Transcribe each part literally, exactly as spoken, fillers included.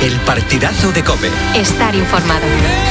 El partidazo de COPE. Estar informado.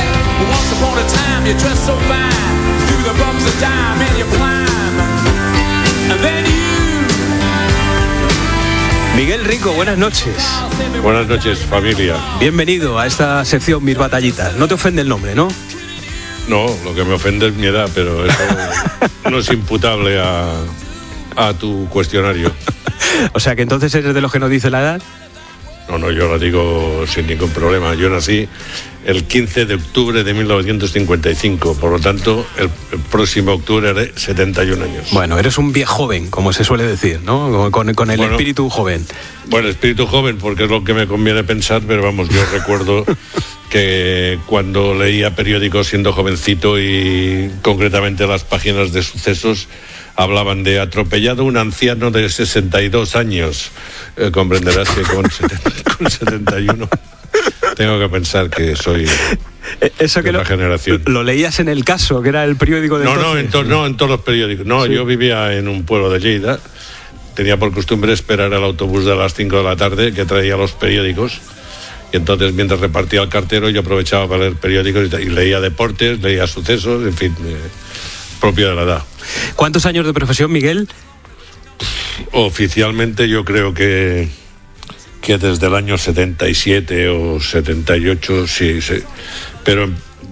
Miguel Rico, buenas noches. Buenas noches, familia. Bienvenido a esta sección Mis Batallitas. No te ofende el nombre, ¿no? No, lo que me ofende es mi edad, pero eso no es imputable a, a tu cuestionario. O sea que entonces eres de los que nos dice la edad. No, no, yo lo digo sin ningún problema. Yo nací el quince de octubre de mil novecientos cincuenta y cinco, por lo tanto, el, el próximo octubre haré setenta y un años. Bueno, eres un viejo joven, como se suele decir, ¿no? Con, con el bueno, espíritu joven. Bueno, espíritu joven, porque es lo que me conviene pensar, pero vamos, yo recuerdo que cuando leía periódicos siendo jovencito y concretamente las páginas de sucesos, hablaban de atropellado un anciano de sesenta y dos años. Eh, comprenderás que con, setenta, con setenta y uno tengo que pensar que soy Eso que de lo, la generación. Lo leías en El Caso, que era el periódico de no, entonces. No, en to, no, en todos los periódicos. No, sí. Yo vivía en un pueblo de Lleida. Tenía por costumbre esperar el autobús de las cinco de la tarde que traía los periódicos. Y entonces, mientras repartía el cartero, yo aprovechaba para leer periódicos y, y leía deportes, leía sucesos, en fin, eh, propio de la edad. ¿Cuántos años de profesión, Miguel? Oficialmente yo creo que, que desde el año setenta y siete o setenta y ocho, sí, sí. Pero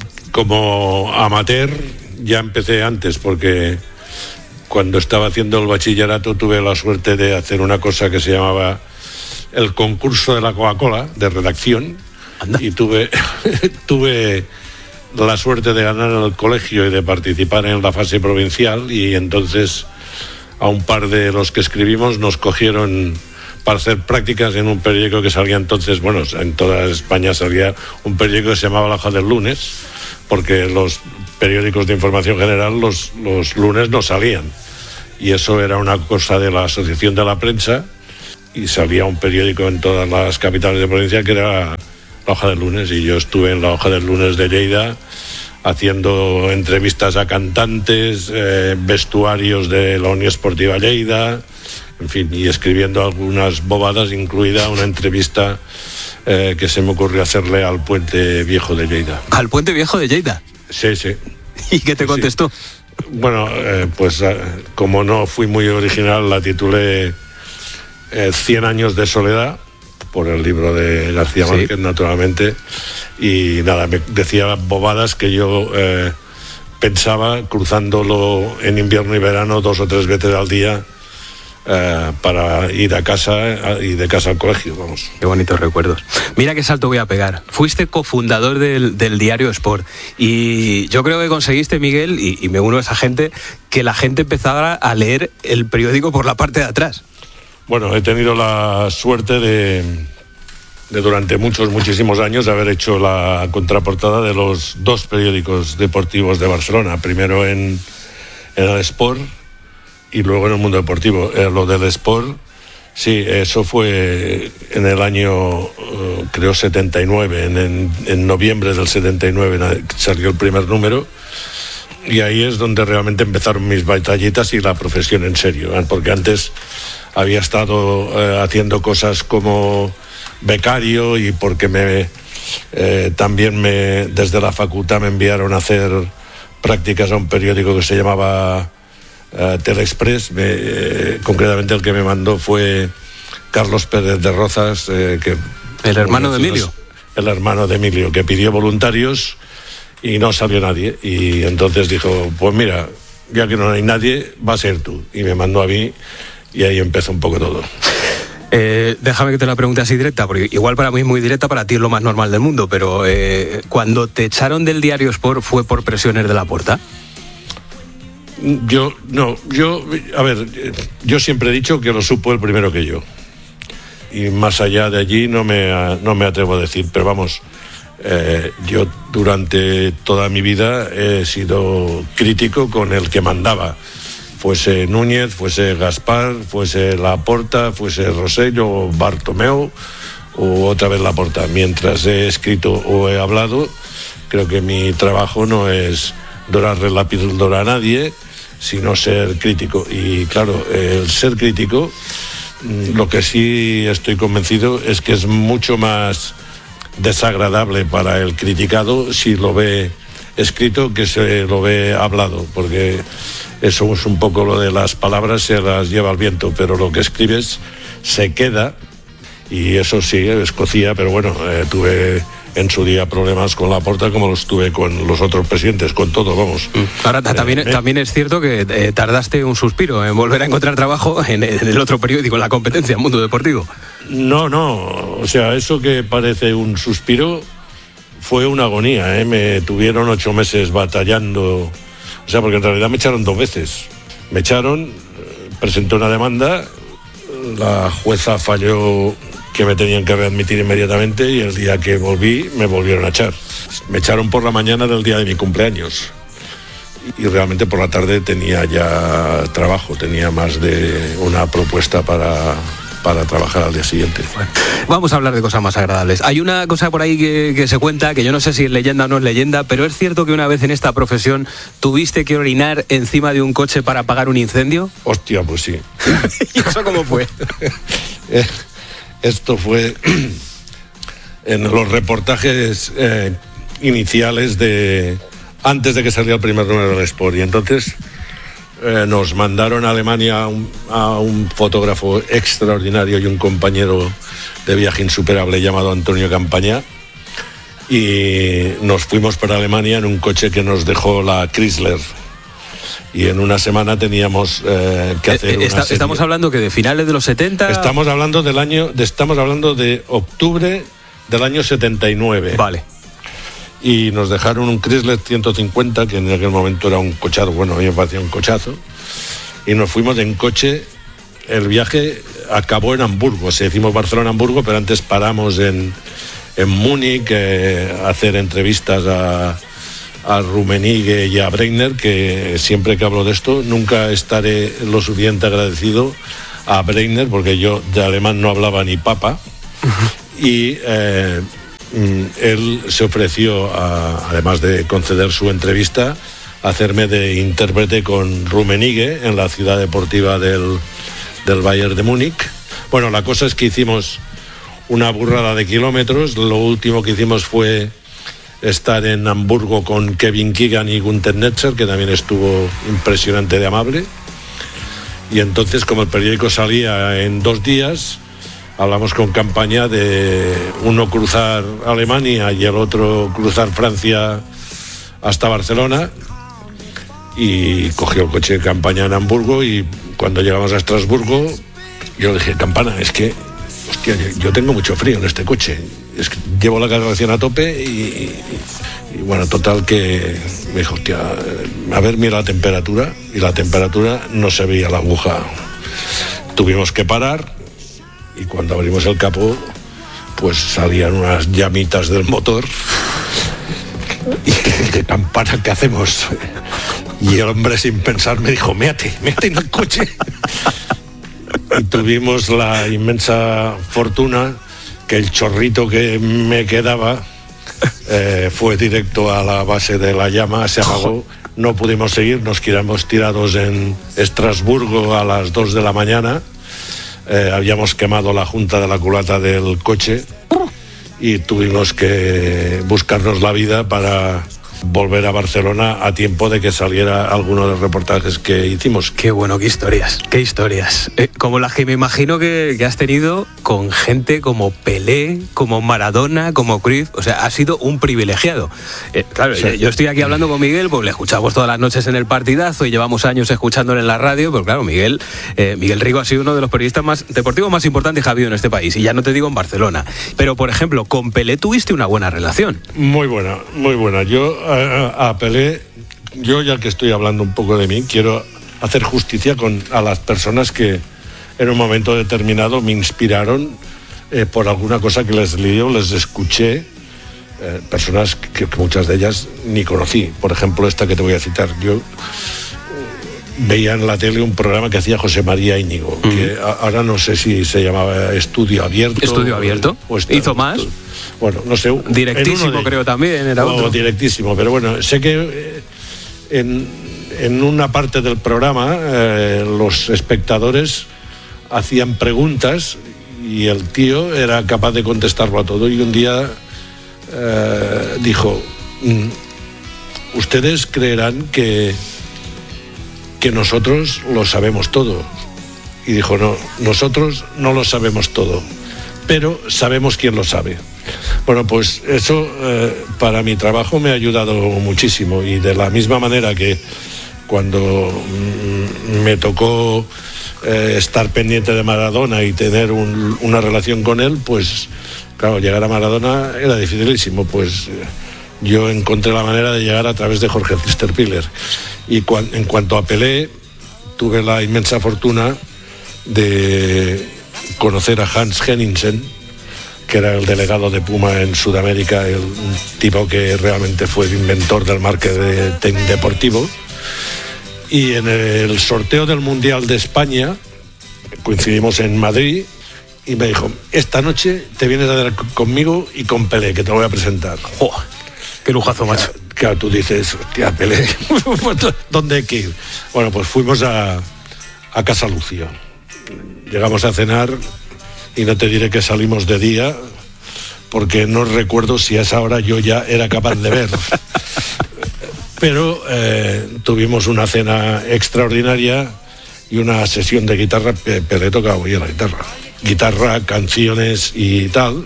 como amateur ya empecé antes, porque cuando estaba haciendo el bachillerato tuve la suerte de hacer una cosa que se llamaba el concurso de la Coca-Cola, de redacción. Anda. Y tuve, tuve la suerte de ganar en el colegio y de participar en la fase provincial, y entonces a un par de los que escribimos nos cogieron para hacer prácticas en un periódico que salía entonces, bueno, en toda España salía un periódico que se llamaba La Hoja del Lunes, porque los periódicos de información general los, los lunes no salían, y eso era una cosa de la Asociación de la Prensa, y salía un periódico en todas las capitales de provincia que era La Hoja del Lunes, y yo estuve en La Hoja del Lunes de Lleida haciendo entrevistas a cantantes, eh, vestuarios de la Unión Esportiva Lleida, en fin, y escribiendo algunas bobadas, incluida una entrevista eh, que se me ocurrió hacerle al Puente Viejo de Lleida. ¿Al Puente Viejo de Lleida? Sí, sí. ¿Y qué te contestó? Sí. Bueno, eh, pues eh, como no fui muy original, la titulé eh, Cien años de soledad, por el libro de García Márquez, sí, naturalmente, y nada, me decía bobadas que yo eh, pensaba cruzándolo en invierno y verano dos o tres veces al día eh, para ir a casa y de casa al colegio, vamos. Qué bonitos recuerdos. Mira qué salto voy a pegar. Fuiste cofundador del, del diario Sport, y yo creo que conseguiste, Miguel, y, y me uno a esa gente, que la gente empezara a leer el periódico por la parte de atrás. Bueno, he tenido la suerte de, de durante muchos, muchísimos años haber hecho la contraportada de los dos periódicos deportivos de Barcelona, primero en, en el Sport y luego en el Mundo Deportivo. Eh, lo del Sport, sí, eso fue en el año, uh, creo, setenta y nueve, en, en, en noviembre del setenta y nueve salió el primer número, y ahí es donde realmente empezaron mis batallitas y la profesión en serio, ¿eh? Porque antes había estado eh, haciendo cosas como becario, y porque me eh, también me desde la facultad me enviaron a hacer prácticas a un periódico que se llamaba eh, Telexpress. Me, eh, concretamente el que me mandó fue Carlos Pérez de Rozas, eh, que el hermano de Emilio. El hermano de Emilio, que pidió voluntarios y no salió nadie, y entonces dijo, pues mira, ya que no hay nadie, va a ser tú, y me mandó a mí. Y ahí empezó un poco todo. Eh, déjame que te la pregunte así directa, porque igual para mí es muy directa, para ti es lo más normal del mundo, pero eh, cuando te echaron del diario Sport, ¿fue por presiones de Laporta? Yo, no, yo, a ver, yo siempre he dicho que lo supo el primero que yo. Y más allá de allí no me, no me atrevo a decir, pero vamos, eh, yo durante toda mi vida he sido crítico con el que mandaba. Fuese Núñez, fuese Gaspar, fuese Laporta, fuese Rosselló o Bartomeu, o otra vez Laporta. Mientras he escrito o he hablado, creo que mi trabajo no es dorarle la píldora a nadie, sino ser crítico. Y claro, el ser crítico, lo que sí estoy convencido es que es mucho más desagradable para el criticado si lo ve escrito que se lo ve hablado, porque eso es un poco lo de las palabras, se las lleva el viento, pero lo que escribes se queda, y eso sí, escocía, pero bueno, eh, tuve en su día problemas con Laporta como los tuve con los otros presidentes, con todo, vamos. Ahora también, eh, también es cierto que eh, tardaste un suspiro en volver a encontrar trabajo en, en el otro periódico, en La Competencia, Mundo Deportivo. No, no, o sea, eso que parece un suspiro fue una agonía, ¿eh? Me tuvieron ocho meses batallando, o sea, porque en realidad me echaron dos veces. Me echaron, presenté una demanda, la jueza falló que me tenían que readmitir inmediatamente, y el día que volví me volvieron a echar. Me echaron por la mañana del día de mi cumpleaños, y realmente por la tarde tenía ya trabajo, tenía más de una propuesta para, para trabajar al día siguiente. Bueno, vamos a hablar de cosas más agradables. Hay una cosa por ahí que, que se cuenta, que yo no sé si es leyenda o no es leyenda, pero es cierto que una vez en esta profesión tuviste que orinar encima de un coche para apagar un incendio. Hostia, pues sí. ¿Y eso cómo fue? Esto fue en los reportajes eh, iniciales de antes de que saliera el primer número del Sport, y entonces eh, nos mandaron a Alemania a un, a un fotógrafo extraordinario y un compañero de viaje insuperable llamado Antonio Campaña, y nos fuimos para Alemania en un coche que nos dejó la Chrysler. Y en una semana teníamos eh, que hacer una Está, serie. Estamos hablando que de finales de los setenta... Estamos hablando del año, de, estamos hablando de octubre del año setenta y nueve. Vale. Y nos dejaron un Chrysler ciento cincuenta, que en aquel momento era un cochazo, bueno, a mí me parecía un cochazo, y nos fuimos en coche. El viaje acabó en Hamburgo, o sea, hicimos Barcelona-Hamburgo, pero antes paramos en, en Múnich eh, a hacer entrevistas a... a Rummenigge y a Breitner, que siempre que hablo de esto nunca estaré lo suficiente agradecido a Breitner, porque yo de alemán no hablaba ni papa. Uh-huh. Y eh, él se ofreció, a, además de conceder su entrevista, a hacerme de intérprete con Rummenigge en la ciudad deportiva del, del Bayern de Múnich. Bueno, la cosa es que hicimos una burrada de kilómetros. Lo último que hicimos fue estar en Hamburgo con Kevin Keegan y Günther Netzer, que también estuvo impresionante de amable. Y entonces, como el periódico salía en dos días, hablamos con Campaña de uno cruzar Alemania y el otro cruzar Francia hasta Barcelona, y cogió el coche de Campaña en Hamburgo, y cuando llegamos a Estrasburgo yo le dije: Campana, es que hostia, yo tengo mucho frío en este coche, es que llevo la calefacción a tope, y, y, y bueno, total que me dijo: hostia, a ver, mira la temperatura, y la temperatura no se veía la aguja. Tuvimos que parar, y cuando abrimos el capó, pues salían unas llamitas del motor, y dije: Campana, ¿qué hacemos? Y el hombre, sin pensar, me dijo: méate, méate en el coche. Y tuvimos la inmensa fortuna que el chorrito que me quedaba eh, fue directo a la base de la llama, se apagó, no pudimos seguir, nos quedamos tirados en Estrasburgo a las dos de la mañana, eh, habíamos quemado la junta de la culata del coche y tuvimos que buscarnos la vida para volver a Barcelona a tiempo de que saliera alguno de los reportajes que hicimos. Qué bueno, qué historias, qué historias. Eh, como las que me imagino que, que has tenido con gente como Pelé, como Maradona, como Cruyff. O sea, has sido un privilegiado. Eh, claro, sí. Yo estoy aquí hablando con Miguel, pues le escuchamos todas las noches en el Partidazo y llevamos años escuchándole en la radio, pero claro, Miguel, eh, Miguel Rico ha sido uno de los periodistas más deportivos más importantes que ha habido en este país, y ya no te digo en Barcelona. Pero, por ejemplo, con Pelé tuviste una buena relación. Muy buena, muy buena. Yo a, a Pelé, yo ya que estoy hablando un poco de mí, quiero hacer justicia con a las personas que en un momento determinado me inspiraron eh, por alguna cosa que les leí o les escuché, eh, personas que, que muchas de ellas ni conocí. Por ejemplo, esta que te voy a citar. Yo veía en la tele un programa que hacía José María Íñigo, uh-huh. que a, ahora no sé si se llamaba Estudio Abierto. Estudio Abierto. O, o esta, ¿Hizo más? Bueno, no sé. Directísimo, de, creo también era o otro. Directísimo, pero bueno, sé que eh, en, en una parte del programa eh, los espectadores hacían preguntas y el tío era capaz de contestarlo a todo, y un día eh, dijo, ustedes creerán que, que nosotros lo sabemos todo. Y dijo, no, nosotros no lo sabemos todo, pero sabemos quién lo sabe. Bueno, pues eso eh, para mi trabajo me ha ayudado muchísimo, y de la misma manera que cuando mm, me tocó eh, estar pendiente de Maradona y tener un, una relación con él, pues claro, llegar a Maradona era dificilísimo, pues eh, yo encontré la manera de llegar a través de Jorge Pfister-Piller. Y cuan, en cuanto a Pelé, tuve la inmensa fortuna de conocer a Hans Henningsen, que era el delegado de Puma en Sudamérica, el un tipo que realmente fue el inventor del marketing deportivo. Y en el sorteo del Mundial de España coincidimos en Madrid y me dijo, esta noche te vienes a ver conmigo y con Pelé, que te lo voy a presentar. ¡Oh! ¡Qué lujazo, macho! Claro, claro, tú dices, hostia, Pelé, ¿dónde hay que ir? Bueno, pues fuimos a, a Casa Lucio. Llegamos a cenar y no te diré que salimos de día, porque no recuerdo si a esa hora yo ya era capaz de ver. Pero eh, tuvimos una cena extraordinaria y una sesión de guitarra. Pelé tocaba muy bien la guitarra. Guitarra, canciones y tal.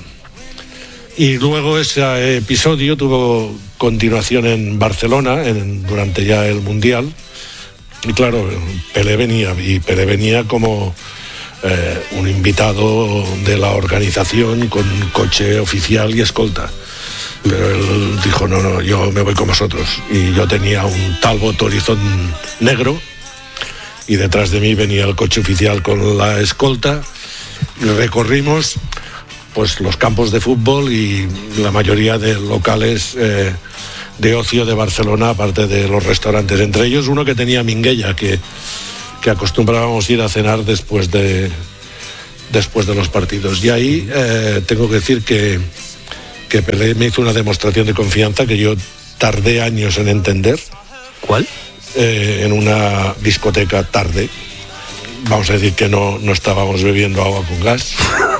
Y luego ese episodio tuvo continuación en Barcelona, en, durante ya el Mundial. Y claro, Pelé venía, y Pelé venía como eh, un invitado de la organización con coche oficial y escolta. Pero él dijo, no, no, yo me voy con vosotros. Y yo tenía un Talbot Horizon negro, y detrás de mí venía el coche oficial con la escolta, y recorrimos pues los campos de fútbol y la mayoría de locales eh, de ocio de Barcelona, aparte de los restaurantes, entre ellos uno que tenía Minguella, que, que acostumbrábamos ir a cenar después de, después de los partidos. Y ahí eh, tengo que decir que, que Pelé me hizo una demostración de confianza que yo tardé años en entender. ¿Cuál? Eh, en una discoteca tarde. Vamos a decir que no, no estábamos bebiendo agua con gas.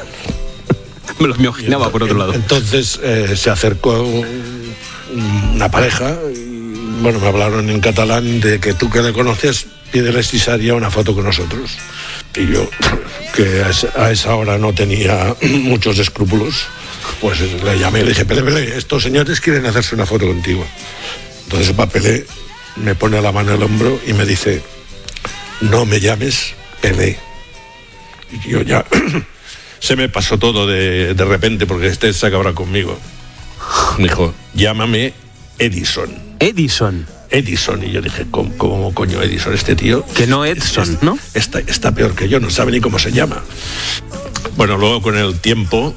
Me lo imaginaba por otro lado. Entonces eh, se acercó una pareja y, bueno, me hablaron en catalán de que tú que le conoces, pídele si se haría una foto con nosotros. Y yo, que a esa, a esa hora no tenía muchos escrúpulos, pues le llamé y le dije, Pelé, Pelé, estos señores quieren hacerse una foto contigo. Entonces Pelé me pone la mano en el hombro y me dice, no me llames Pelé. Y yo ya se me pasó todo de, de repente, porque este se acabará conmigo. Me dijo, llámame Edison. Edison. Edison. Y yo dije, ¿cómo, cómo coño Edison? Este tío... Que no Edson, es, es, ¿no? Está, está peor que yo, no sabe ni cómo se llama. Bueno, luego con el tiempo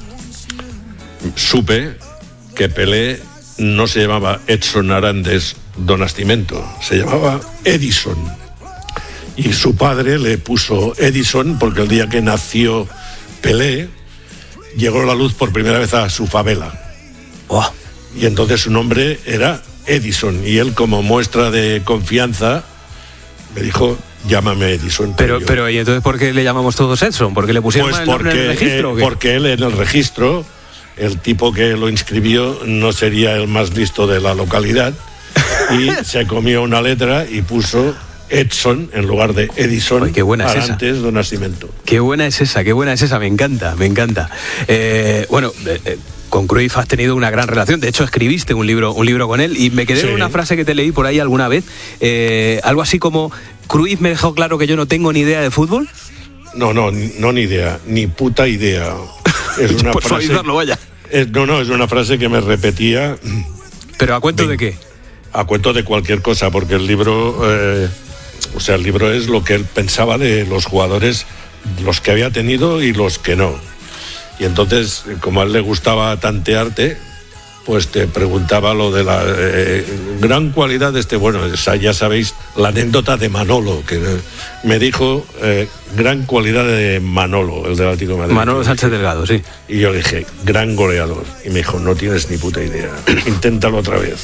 supe que Pelé no se llamaba Edson Arandes do Nascimento, se llamaba Edison. Y su padre le puso Edison porque el día que nació Pelé llegó la luz por primera vez a su favela. Oh. Y entonces su nombre era Edison, y él, como muestra de confianza, me dijo, llámame Edison. Pero, yo, pero ¿y entonces por qué le llamamos todos Edson? ¿Porque le pusieron pues el nombre porque, en el registro? Eh, porque él en el registro, el tipo que lo inscribió no sería el más listo de la localidad, y se comió una letra y puso Edson en lugar de Edison. Ay, qué buena es antes esa. de nacimiento. Qué buena es esa, qué buena es esa, me encanta, me encanta. Eh, bueno, eh, con Cruyff has tenido una gran relación, de hecho escribiste un libro, un libro con él, y me quedé sí. en una frase que te leí por ahí alguna vez, eh, algo así como, Cruyff me dejó claro que yo no tengo ni idea de fútbol. No, no, no ni idea, ni puta idea. Es una Por frase, vaya. Es, no, no, es una frase que me repetía. ¿Pero a cuento de, de qué? A cuento de cualquier cosa, porque el libro... Eh, O sea, el libro es lo que él pensaba de los jugadores, los que había tenido y los que no. Y entonces, como a él le gustaba tantearte, pues te preguntaba lo de la eh, gran cualidad de este, bueno, ya sabéis, la anécdota de Manolo, que me dijo, eh, gran cualidad de Manolo, el del Atlético de Madrid. Manolo Sánchez Delgado, sí. Y yo le dije, gran goleador. Y me dijo, no tienes ni puta idea, inténtalo otra vez.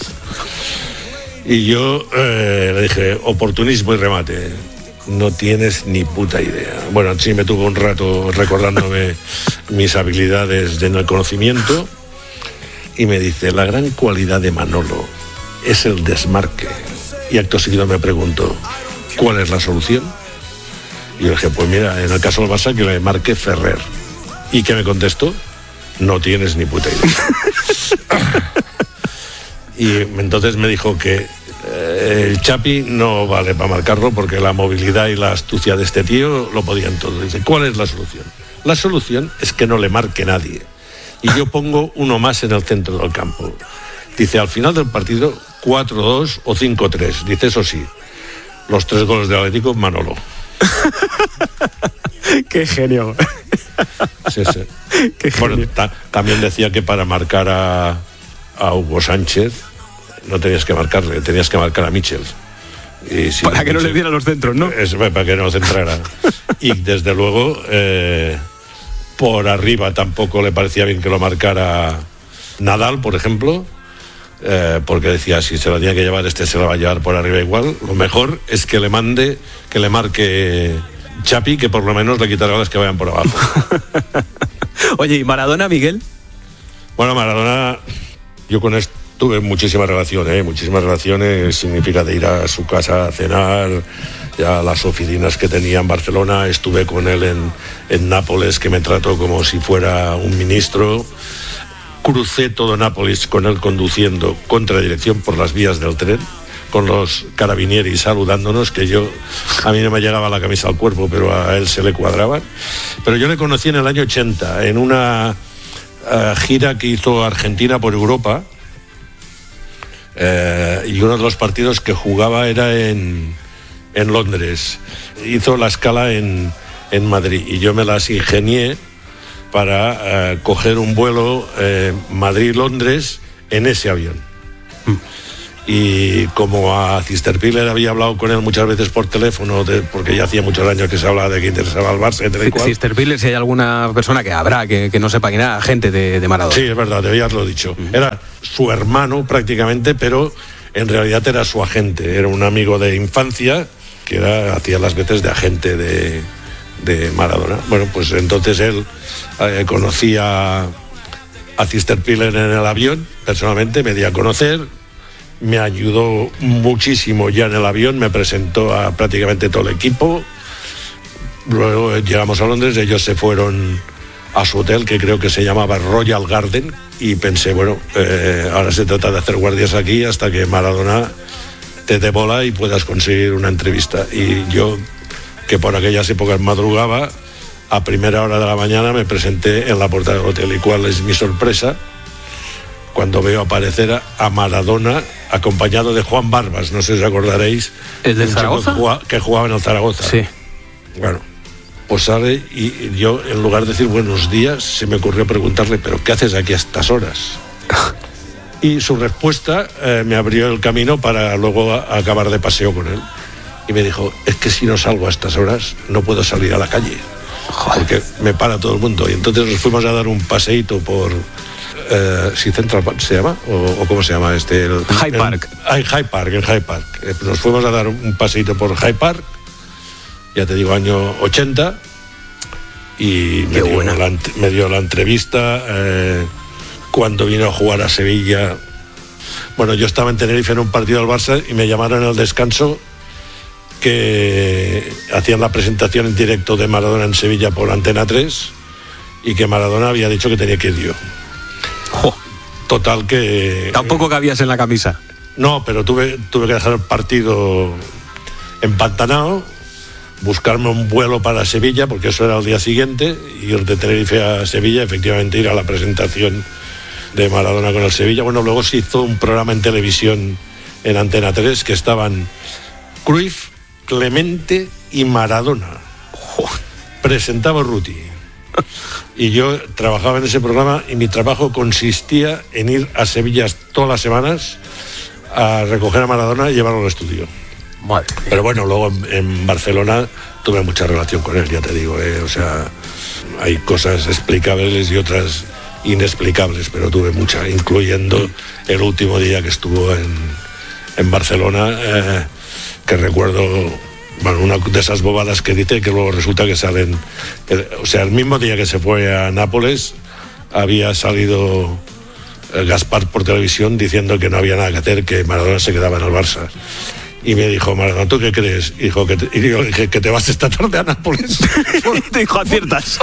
Y yo eh, le dije, oportunismo y remate, no tienes ni puta idea. Bueno, sí me tuvo un rato recordándome mis habilidades en el conocimiento, y me dice, la gran cualidad de Manolo es el desmarque. Y acto seguido me preguntó, ¿cuál es la solución? Y yo dije, pues mira, en el caso del Barça que le marque Ferrer. ¿Y qué me contestó? No tienes ni puta idea. Y entonces me dijo que eh, el Chapi no vale para marcarlo porque la movilidad y la astucia de este tío lo podían todo. Dice, ¿cuál es la solución? La solución es que no le marque nadie. Y yo pongo uno más en el centro del campo. Dice, al final del partido, cuatro dos o cinco tres. Dice, eso sí, los tres goles del Atlético, Manolo. ¡Qué genio! Sí, sí. Qué genio. Bueno, ta- también decía que para marcar a, a Hugo Sánchez no tenías que marcarle, tenías que marcar a Michel. Y si para que Michel, no le diera los centros, ¿no? Es, para que no centrara. Y desde luego, eh, por arriba tampoco le parecía bien que lo marcara Nadal, por ejemplo. Eh, porque decía, si se lo tenía que llevar este se lo va a llevar por arriba igual, lo mejor es que le mande, que le marque Chapi, que por lo menos le quitará las que vayan por abajo. Oye, ¿y Maradona, Miguel? Bueno, Maradona, yo con él tuve muchísimas relaciones, ¿eh? muchísimas relaciones, significa de ir a su casa a cenar, ya las oficinas que tenía en Barcelona, estuve con él en, en Nápoles, que me trató como si fuera un ministro. Crucé todo Nápoles con él conduciendo contradirección por las vías del tren, con los carabinieri saludándonos, que yo, a mí no me llegaba la camisa al cuerpo, pero a él se le cuadraban. Pero yo le conocí en el año ochenta, en una uh, gira que hizo Argentina por Europa, uh, y uno de los partidos que jugaba era en, en Londres. Hizo la escala en, en Madrid, y yo me las ingenié para uh, coger un vuelo eh, Madrid-Londres en ese avión. Mm. Y como a Cisterpiller había hablado con él muchas veces por teléfono, de, porque ya hacía muchos años que se hablaba de que interesaba al Barça, Cisterpiller, si hay alguna persona que habrá que, que no sepa quién era, gente de, de Maradona. Sí, es verdad, debía haberlo dicho. Mm. Era su hermano prácticamente, pero en realidad era su agente, era un amigo de infancia que era, hacía las veces de agente de... de Maradona. Bueno, pues entonces él eh, conocía a Cisterpiller en el avión, personalmente, me dio a conocer, me ayudó muchísimo ya en el avión, me presentó a prácticamente todo el equipo. Luego llegamos a Londres, ellos se fueron a su hotel, que creo que se llamaba Royal Garden, y pensé, bueno, eh, ahora se trata de hacer guardias aquí hasta que Maradona te dé bola y puedas conseguir una entrevista. Y yo, que por aquellas épocas madrugaba, a primera hora de la mañana me presenté en la puerta del hotel. ¿Y cuál es mi sorpresa? Cuando veo aparecer a Maradona acompañado de Juan Barbas, no sé si os acordaréis. ¿El de Zaragoza? Que jugaba, que jugaba en el Zaragoza. Sí. Bueno, pues sale y yo, en lugar de decir buenos días, se me ocurrió preguntarle, ¿pero qué haces aquí a estas horas? Y su respuesta eh, me abrió el camino para luego a, a acabar de paseo con él. Y me dijo, es que si no salgo a estas horas no puedo salir a la calle. Joder. Porque me para todo el mundo. Y entonces nos fuimos a dar un paseíto por eh, si Central Park se llama o, o cómo se llama este el, Hyde Park. El, Hyde Park, en Hyde Park. Eh, nos fuimos a dar un paseíto por Hyde Park, ya te digo, año ochenta, y me dio, la, me dio la entrevista eh, cuando vino a jugar a Sevilla. Bueno, yo estaba en Tenerife en un partido del Barça y me llamaron en el descanso que hacían la presentación en directo de Maradona en Sevilla por Antena tres y que Maradona había dicho que tenía que ir yo. Jo. Total que... Tampoco cabías en la camisa. No, pero tuve, tuve que dejar el partido empantanado, buscarme un vuelo para Sevilla, porque eso era el día siguiente, ir de Tenerife a Sevilla, efectivamente ir a la presentación de Maradona con el Sevilla. Bueno, luego se hizo un programa en televisión en Antena tres que estaban Cruyff, Clemente y Maradona. Presentaba Ruti. Y yo trabajaba en ese programa y mi trabajo consistía en ir a Sevilla todas las semanas a recoger a Maradona y llevarlo al estudio. Madre. Pero bueno, luego en, en Barcelona tuve mucha relación con él, ya te digo, ¿eh? O sea, hay cosas explicables y otras inexplicables, pero tuve mucha, incluyendo el último día que estuvo en, en Barcelona, eh, que recuerdo, bueno, una de esas bobadas que dice que luego resulta que salen, eh, o sea, el mismo día que se fue a Nápoles había salido eh, Gaspar por televisión diciendo que no había nada que hacer, que Maradona se quedaba en el Barça. Y me dijo, Maradona, ¿tú qué crees? Y, dijo, que te, y yo dije, que te vas esta tarde a Nápoles. Y te dijo, aciertas.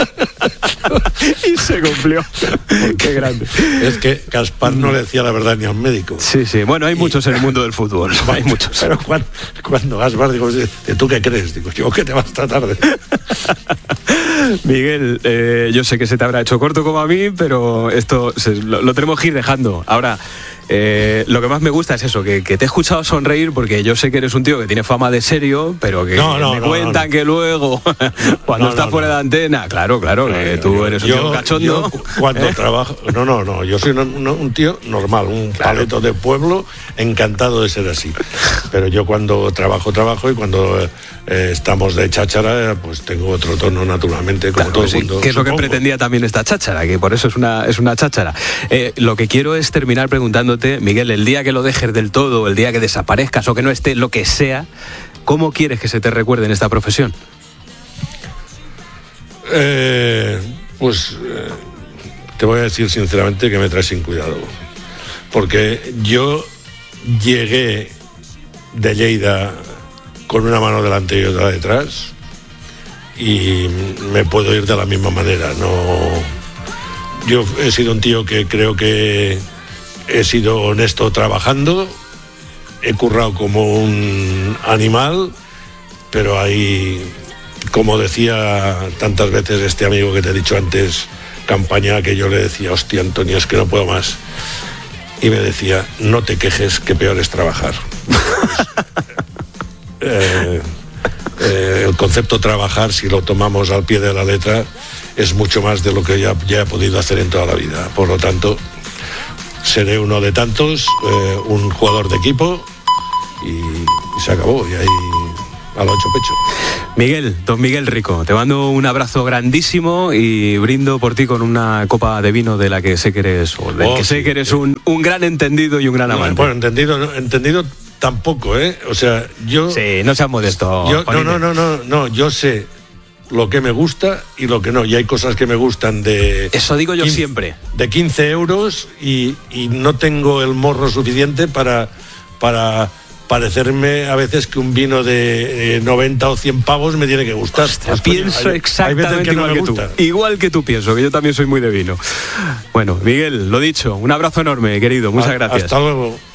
Y se cumplió. Qué grande. Es que Gaspar no le decía la verdad ni a un médico. Sí, sí. Bueno, hay y, muchos en el mundo del fútbol. Hay muchos. Pero cuando, cuando Gaspar dijo, ¿tú qué crees? Digo, yo que te vas esta tarde. Miguel, eh, yo sé que se te habrá hecho corto como a mí, pero esto se, lo, lo tenemos que ir dejando. Ahora, eh, lo que más me gusta es eso, que, que te he escuchado sonreír, porque yo sé que eres un tío que tiene fama de serio, pero que no, no, me no, cuentan no, no. que luego, cuando no, estás no, fuera no. de antena, claro, claro, no, que tú yo, eres un yo, tío cachondo. Yo, cuando ¿Eh? trabajo, no, no, no, yo soy un, un tío normal, un claro. paleto de pueblo, encantado de ser así. Pero yo cuando trabajo, trabajo, y cuando eh, estamos de cháchara, pues tengo otro tono naturalmente, como claro, todo el sí, mundo. Que es supongo. Lo que pretendía también esta cháchara, que por eso es una, es una cháchara. Eh, lo que quiero es terminar preguntándote, Miguel, el día que lo dejes del todo, el día que desaparezcas o que no esté, lo que sea, ¿cómo quieres que se te recuerde en esta profesión? Eh, pues eh, te voy a decir sinceramente que me traes sin cuidado, porque yo llegué de Lleida con una mano delante y otra detrás y me puedo ir de la misma manera. No, yo he sido un tío que creo que he sido honesto trabajando, he currado como un animal, pero hay, como decía tantas veces este amigo que te he dicho antes, Campaña, que yo le decía, hostia, Antonio, es que no puedo más. Y me decía, no te quejes, que peor es trabajar. eh, eh, el concepto trabajar, si lo tomamos al pie de la letra, es mucho más de lo que ya, ya he podido hacer en toda la vida. Por lo tanto, seré uno de tantos, eh, un jugador de equipo y, y se acabó, y ahí a lo hecho pecho. Miguel, don Miguel Rico, te mando un abrazo grandísimo y brindo por ti con una copa de vino de la que sé que eres, o del oh, que sé sí, que eres sí. un, un gran entendido y un gran amante. Bueno, entendido, no, entendido tampoco, ¿eh? O sea, yo... Sí, no seas modesto. Yo, no, no, no, no, no, yo sé lo que me gusta y lo que no, y hay cosas que me gustan de... Eso digo yo quince, siempre. De quince euros y, y no tengo el morro suficiente para, para parecerme a veces que un vino de noventa o cien pavos me tiene que gustar. Hostia, pues, pienso coño, hay, exactamente hay que igual no que tú. Igual que tú pienso, que yo también soy muy de vino. Bueno, Miguel, lo dicho, un abrazo enorme, querido, muchas a, gracias. Hasta luego.